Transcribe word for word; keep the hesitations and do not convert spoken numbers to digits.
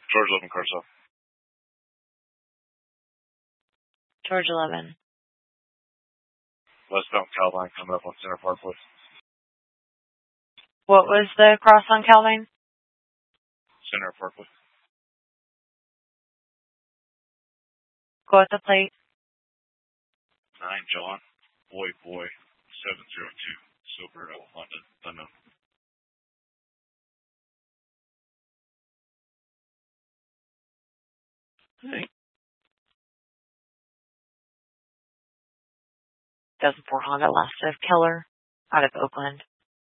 George eleven, Carso. George eleven. Westbound Calvine coming up on Center Parkway. What was the cross on Calvine? Center Parkway. Go with the plate. nine John, Boy Boy, seven zero two, Silver Honda, unknown. Alright. two thousand four Honda Last of Keller out of Oakland.